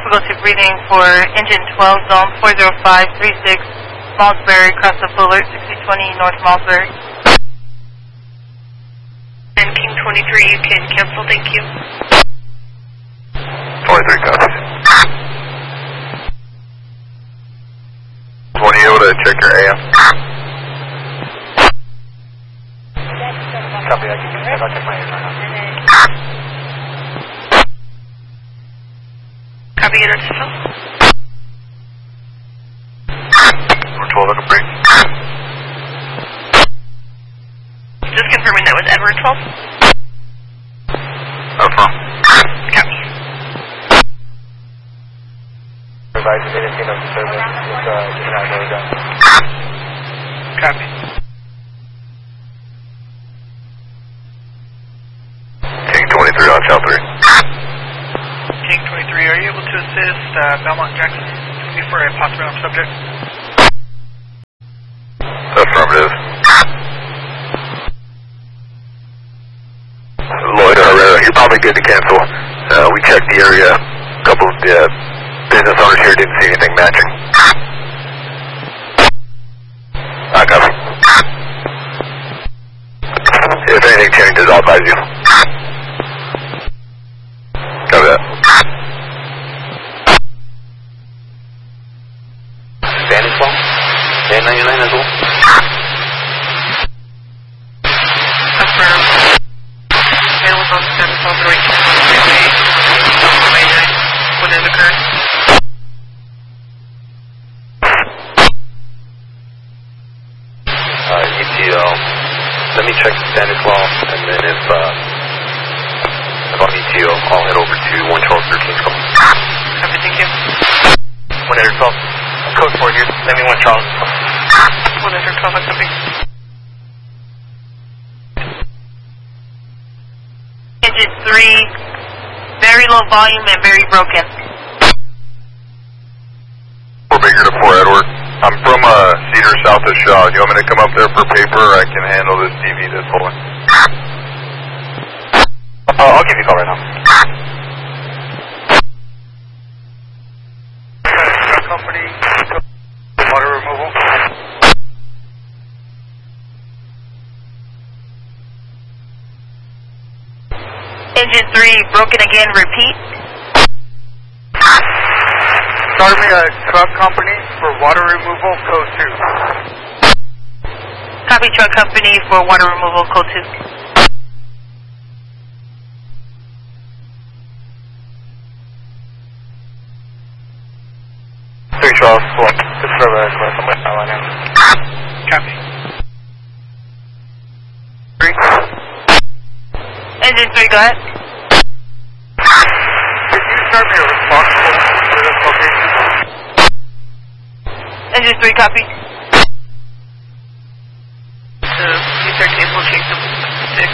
Difficulty breathing for engine 12, zone 40536, Malmesbury, cross the full alert, 6020 North Malmesbury. And King 23, you can cancel, thank you. 23 copies. 20, able to check your AM? Copy, I can check, I'll check my AM right now. Copy, get it to Phil. We're 12 on the break. Just confirming that was Edward 12. Affirm. Copy. Advise if anything of service, just keep an eye on the Copy. King 23 on South 3. King 23, are you able to assist Belmont Jackson for a possible subject? Affirmative. Lloyd Herrera, you're probably good to cancel. We checked the area. A couple of business owners here didn't see anything matching. I got it. If anything changes, I'll advise you. Copy that. Spanish phone? 1099 as well? Affirm. Available on 712 what is occurring? ETO. Let me check Santa Claus, and then if on ETO, I'll head over to 11213. Copy, thank you. 112, code 4 here. Let me 1 Charles. 112, copy. Engine 3, very low volume and very broken. 4 Baker to 4 Edward. I'm from Cedar south of Shaw. You want me to come up there for paper, or I can handle this TV that's holding? I'll give you a call right now. Truck company, water removal. Engine 3, broken again, repeat. Start me a truck company for water removal, code 2. Copy, truck company for water removal, code 2. Charles, one. This is Trevor Express. I'm waiting right now. Copy. 3. Engine 3, go ahead. Could you start me a responsible for this location? Engine 3, copy.